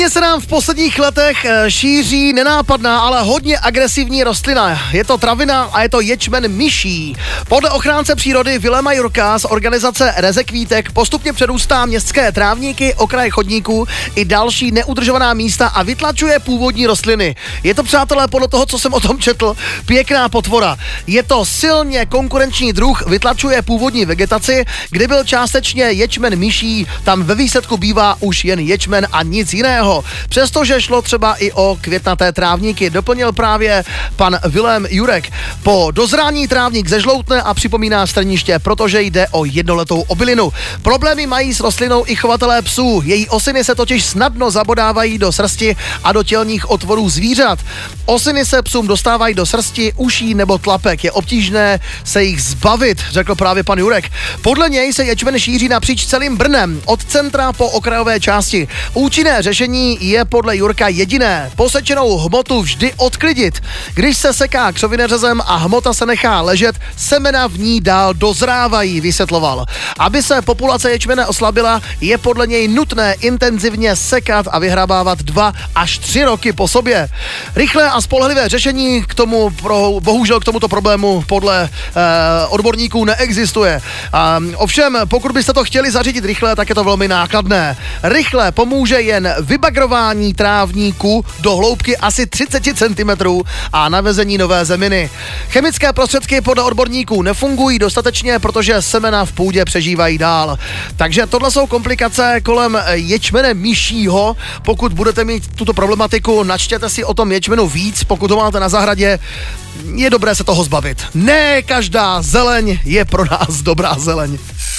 Hodně se nám v posledních letech šíří nenápadná, ale hodně agresivní rostlina. Je to travina a je to ječmen myší. Podle ochránce přírody Vilema Jurka z organizace Rezekvítek postupně přerůstá městské trávníky, okraje chodníků i další neudržovaná místa a vytlačuje původní rostliny. Je to, přátelé, podle toho, co jsem o tom četl, pěkná potvora. Je to silně konkurenční druh, vytlačuje původní vegetaci, kdy byl částečně ječmen myší, tam ve výsledku bývá už jen ječmen a nic jiného. Přestože šlo třeba i o květnaté trávníky, doplnil právě pan Vilém Jurek. Po dozrání trávník zežloutne a připomíná strniště, protože jde o jednoletou obilinu. Problémy mají s rostlinou i chovatelé psů. Její osiny se totiž snadno zabodávají do srsti a do tělních otvorů zvířat. Osiny se psům dostávají do srsti, uší nebo tlapek. Je obtížné se jich zbavit, řekl právě pan Jurek. Podle něj se ječmen šíří napříč celým Brnem, od centra po okrajové části. Účinné řešení je podle Jurka jediné. Posečenou hmotu vždy odklidit. Když se seká křovineřezem a hmota se nechá ležet, semena v ní dál dozrávají, vysvětloval. Aby se populace ječmene oslabila, je podle něj nutné intenzivně sekat a vyhrabávat 2 až 3 roky po sobě. Rychlé a spolehlivé řešení bohužel k tomuto problému podle odborníků neexistuje. Ovšem, pokud byste to chtěli zařídit rychle, tak je to velmi nákladné. Rychle pomůže jen vybagrování trávníku do hloubky asi 30 cm a navezení nové zeminy. Chemické prostředky podle odborníků nefungují dostatečně, protože semena v půdě přežívají dál. Takže tohle jsou komplikace kolem ječmene myšího. Pokud budete mít tuto problematiku, načtěte si o tom ječmenu víc, pokud ho máte na zahradě, je dobré se toho zbavit. Ne každá zeleň je pro nás dobrá zeleň.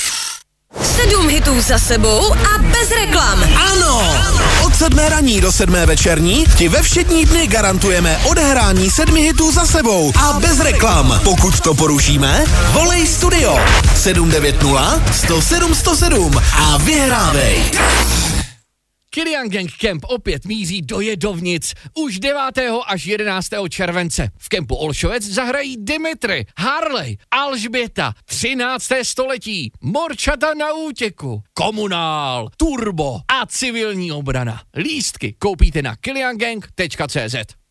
7 hitů za sebou a bez reklam. Ano! Od 7 raní do 7 večerní ti ve všední dny garantujeme odehrání 7 hitů za sebou a bez reklam. Pokud to porušíme, volej studio 790 107 107 a vyhrávej. Kilian Gang Camp opět míří do Jedovnic. Už 9. až 11. července. V kempu Olšovec zahrají Dimitri, Harley, Alžběta, 13. století, Morčata na útěku, Komunál, Turbo a civilní obrana. Lístky koupíte na kiliangang.cz.